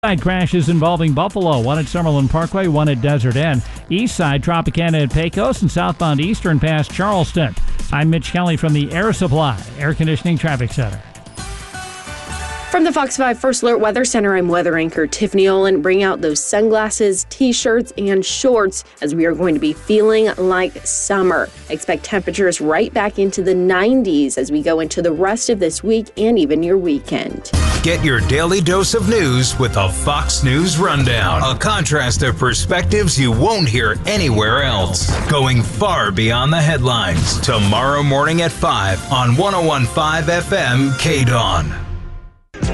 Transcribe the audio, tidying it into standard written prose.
Side crashes involving Buffalo, one at Summerlin Parkway, one at Desert End. East side, Tropicana at Pecos, and southbound Eastern past Charleston. I'm Mitch Kelly from the Air Supply Air Conditioning Traffic Center. From the Fox 5 First Alert Weather Center, I'm weather anchor Tiffany Olin. Bring out those sunglasses, t-shirts, and shorts as we are going to be feeling like summer. Expect temperatures right back into the 90s as we go into the rest of this week and even your weekend. Get your daily dose of news with a Fox News Rundown. A contrast of perspectives you won't hear anywhere else. Going far beyond the headlines. Tomorrow morning at 5 on 101.5 FM KDAWN.